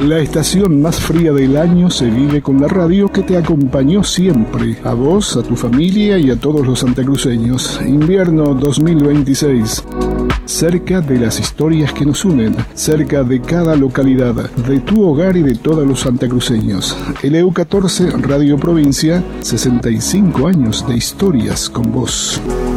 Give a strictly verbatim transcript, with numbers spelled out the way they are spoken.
La estación más fría del año se vive con la radio que te acompañó siempre, a vos, a tu familia y a todos los santacruceños. Invierno dos mil veintiséis. Cerca de las historias que nos unen, cerca de cada localidad, de tu hogar y de todos los santacruceños. El E U catorce Radio Provincia, sesenta y cinco años de historias con vos.